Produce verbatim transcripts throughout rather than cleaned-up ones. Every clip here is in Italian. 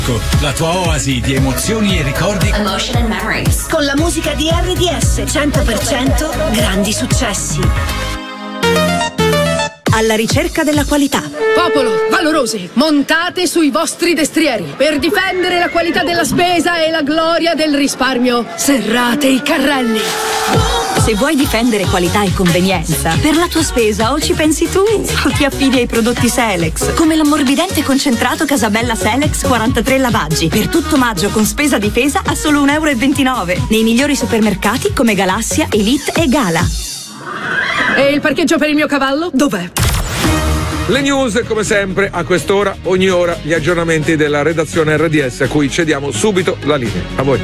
La tua oasi di emozioni e ricordi. Emotion and Memories. Con la musica di R D S cento per cento grandi successi. Alla ricerca della qualità. Popolo, valorosi, montate sui vostri destrieri per difendere la qualità della spesa e la gloria del risparmio. Serrate i carrelli. Se vuoi difendere qualità e convenienza, per la tua spesa o ci pensi tu o ti affidi ai prodotti Selex, come l'ammorbidente concentrato Casabella Selex quarantatré lavaggi, per tutto maggio con spesa difesa a solo un euro e ventinove, nei migliori supermercati come Galassia, Elite e Gala. E il parcheggio per il mio cavallo? Dov'è? Le news, come sempre, a quest'ora, ogni ora, gli aggiornamenti della redazione R D S, a cui cediamo subito la linea. A voi.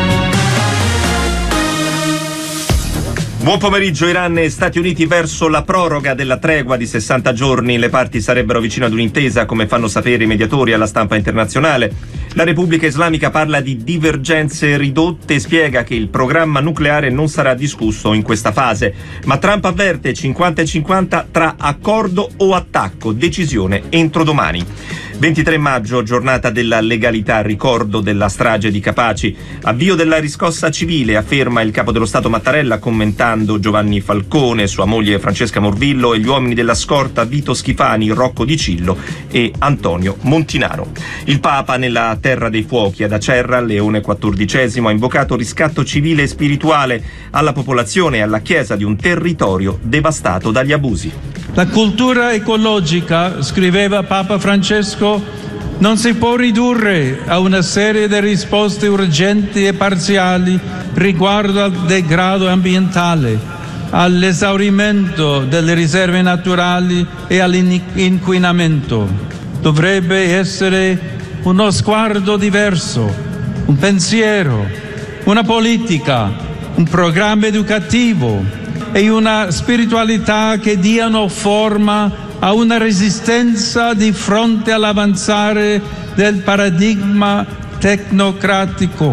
Buon pomeriggio. Iran e Stati Uniti verso la proroga della tregua di sessanta giorni. Le parti sarebbero vicine ad un'intesa, come fanno sapere i mediatori alla stampa internazionale. La Repubblica Islamica parla di divergenze ridotte e spiega che il programma nucleare non sarà discusso in questa fase. Ma Trump avverte cinquanta e cinquanta tra accordo o attacco, decisione entro domani. ventitré maggio, giornata della legalità, ricordo della strage di Capaci. Avvio della riscossa civile, afferma il capo dello Stato Mattarella commentando Giovanni Falcone, sua moglie Francesca Morvillo e gli uomini della scorta Vito Schifani, Rocco Di Cillo e Antonio Montinaro. Il Papa nella Terra dei Fuochi ad Acerra, Leone quattordicesimo, ha invocato riscatto civile e spirituale alla popolazione e alla Chiesa di un territorio devastato dagli abusi. La cultura ecologica, scriveva Papa Francesco, non si può ridurre a una serie di risposte urgenti e parziali riguardo al degrado ambientale, all'esaurimento delle riserve naturali e all'inquinamento. Dovrebbe essere uno sguardo diverso, un pensiero, una politica, un programma educativo e una spiritualità che diano forma a una resistenza di fronte all'avanzare del paradigma tecnocratico.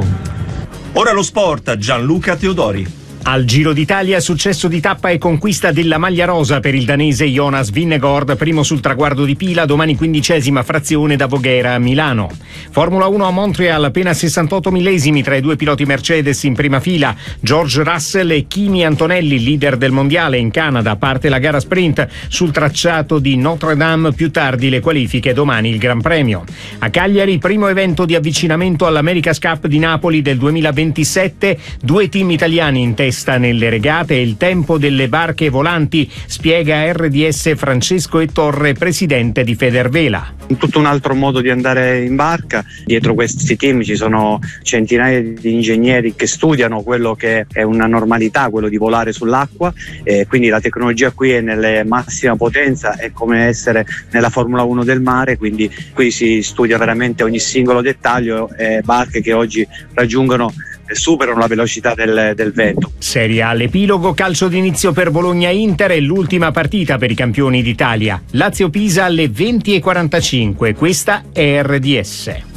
Ora lo sport, Gianluca Teodori. Al Giro d'Italia, successo di tappa e conquista della maglia rosa per il danese Jonas Vingegaard, primo sul traguardo di Pila, domani quindicesima frazione da Voghera a Milano. Formula uno a Montreal, appena sessantotto millesimi tra i due piloti Mercedes in prima fila, George Russell e Kimi Antonelli, leader del mondiale. In Canada parte la gara sprint sul tracciato di Notre Dame, più tardi le qualifiche, domani il Gran Premio. A Cagliari, primo evento di avvicinamento all'America's Cup di Napoli del duemilaventisette, due team italiani in testa nelle regate e il tempo delle barche volanti, spiega R D S Francesco E. Torre, presidente di Federvela. Tutto un altro modo di andare in barca. Dietro questi team ci sono centinaia di ingegneri che studiano quello che è una normalità, quello di volare sull'acqua, e quindi la tecnologia qui è nelle massima potenza, è come essere nella Formula uno del mare, quindi qui si studia veramente ogni singolo dettaglio, e barche che oggi raggiungono e superano la velocità del, del vento. Serie A, l'epilogo, calcio d'inizio per Bologna-Inter e l'ultima partita per i campioni d'Italia. Lazio-Pisa alle venti e quarantacinque. Questa è R D S.